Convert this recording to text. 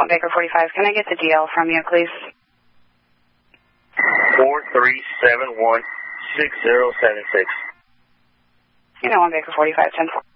1 Baker 45. Can I get the DL from you, please? 43716076. Unit 1 Baker 45, 10-4.